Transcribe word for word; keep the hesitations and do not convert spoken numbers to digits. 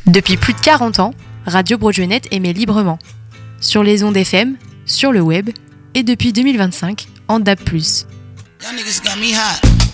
Depuis plus de quarante ans, Radio Broadway-Net émet librement. Sur les ondes F M, sur le web et depuis deux mille vingt-cinq, en D A B plus.